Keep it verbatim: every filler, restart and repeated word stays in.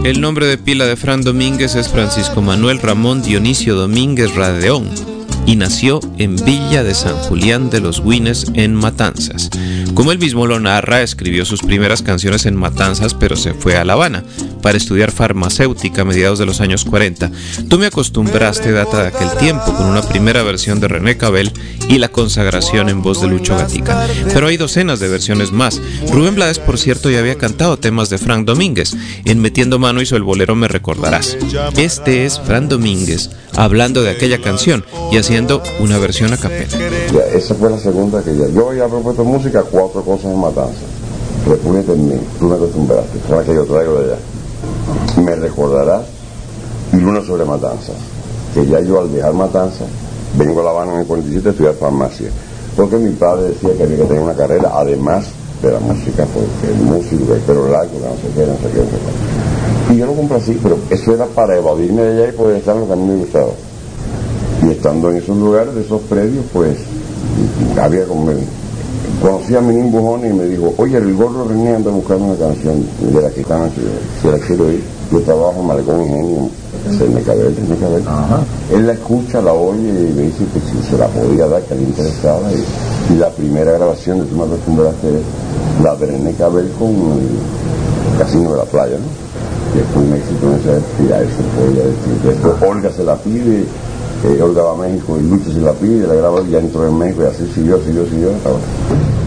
El nombre de pila de Fran Domínguez es Francisco Manuel Ramón Dionisio Domínguez Radeón y nació en Villa de San Julián de los Güines, en Matanzas. Como él mismo lo narra, escribió sus primeras canciones en Matanzas, pero se fue a La Habana para estudiar farmacéutica a mediados de los años cuarenta. Tú me acostumbraste data de aquel tiempo, con una primera versión de René Cabell y la consagración en voz de Lucho Gatica. Pero hay docenas de versiones más. Rubén Blades, por cierto, ya había cantado temas de Fran Domínguez. En Metiendo Mano hizo el bolero Me Recordarás. Este es Fran Domínguez hablando de aquella canción y haciendo una versión a capela. Ya, esa fue la segunda que ya. Yo había propuesto música, cuatro cosas en Matanza. República en mí, tú me acostumbraste, son las que yo traigo de allá. Me Recordarás y Luna sobre Matanza. Que ya yo al dejar Matanza, vengo a La Habana en el cuarenta y siete a estudiar farmacia. Porque mi padre decía que había que tener una carrera, además de la música, porque el músico, el pelo largo, que no sé qué, no sé qué, no sé qué. Y yo lo complací, pero eso era para evadirme de allá y poder estar en lo que a mí me gustaba. Y estando en esos lugares, de esos predios, pues, había como... Conocí a Menín Bujón y me dijo, oye, el gordo René anda buscando una canción de la que están aquí, si la quiero ir. Yo trabajo en Malecón Ingenio, René Cabell, René Cabell. Él la escucha, la oye y me dice que si se la podía dar, que le interesaba. Y, y la primera grabación de Tú me acostumbraste es la de René Cabell con el Casino de la Playa, ¿no? Que fue un éxito en esa época, y a eso fue ya decir. Después Olga se la pide, eh, Olga va a México y Lucho se la pide, la graba y ya entró en México y así siguió, siguió, siguió hasta ahora.